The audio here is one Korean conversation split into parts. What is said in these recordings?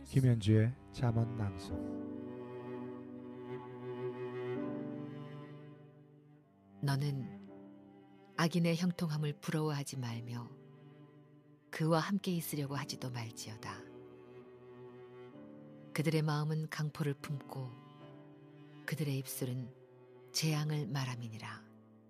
김현주의 잠언 낭송. 너는 악인의 형통함을 부러워하지 말며 그와 함께 있으려고 하지도 말지어다. 그들의 마음은 강포를 품고 그들의 입술은 재앙을 말함이니라.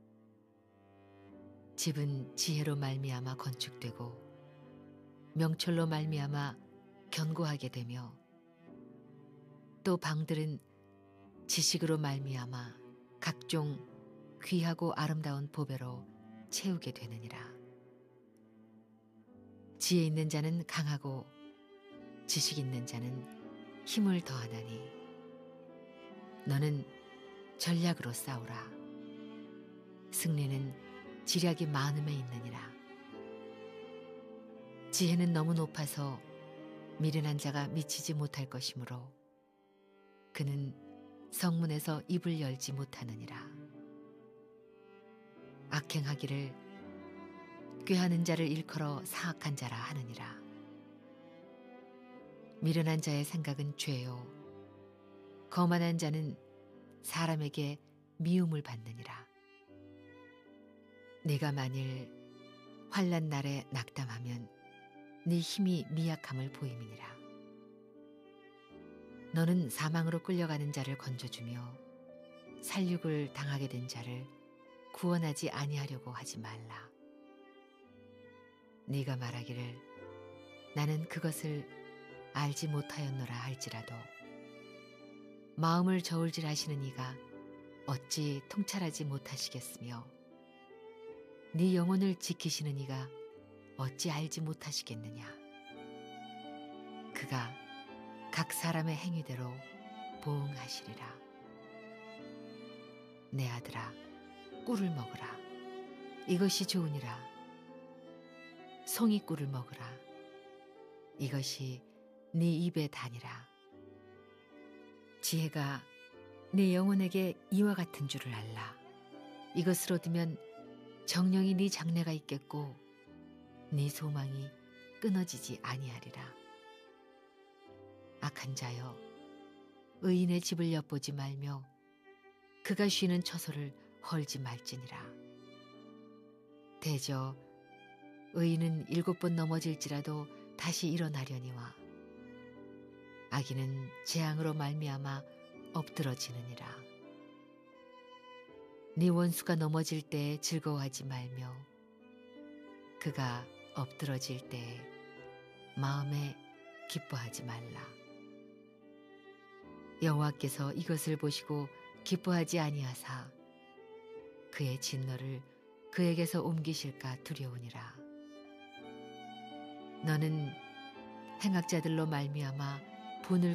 집은 지혜로 말미암아 건축되고 명철로 말미암아 견고하게 되며 또 방들은 지식으로 말미암아 각종 귀하고 아름다운 보배로 채우게 되느니라. 지혜 있는 자는 강하고 지식 있는 자는 힘을 더하나니 너는 전략으로 싸우라. 승리는 지략이 많음에 있느니라. 지혜는 너무 높아서 미련한 자가 미치지 못할 것이므로 그는 성문에서 입을 열지 못하느니라. 악행하기를 꾀하는 자를 일컬어 사악한 자라 하느니라. 미련한 자의 생각은 죄요 거만한 자는 사람에게 미움을 받느니라. 네가 만일 환난 날에 낙담하면 네 힘이 미약함을 보임이니라. 너는 사망으로 끌려가는 자를 건져주며 살육을 당하게 된 자를 구원하지 아니하려고 하지 말라. 네가 말하기를 나는 그것을 알지 못하였노라 할지라도 마음을 저울질하시는 이가 어찌 통찰하지 못하시겠으며 네 영혼을 지키시는 이가 어찌 알지 못하시겠느냐. 그가 각 사람의 행위대로 보응하시리라. 내 아들아 꿀을 먹으라. 이것이 좋으니라. 송이꿀을 먹으라. 이것이 네 입에 다니라. 지혜가 네 영혼에게 이와 같은 줄을 알라. 이것을 얻으면 정령이 네 장래가 있겠고 네 소망이 끊어지지 아니하리라. 악한 자여 의인의 집을 엿보지 말며 그가 쉬는 처소를 헐지 말지니라. 대저 의인은 7번 넘어질지라도 다시 일어나려니와 악인은 재앙으로 말미암아 엎드러지느니라. 네 원수가 넘어질 때에 즐거워하지 말며 그가 엎드러질 때에 마음에 기뻐하지 말라. 여호와께서 이것을 보시고 기뻐하지 아니하사 그의 진노를 그에게서 옮기실까 두려우니라. 너는 행악자들로 말미암아 분을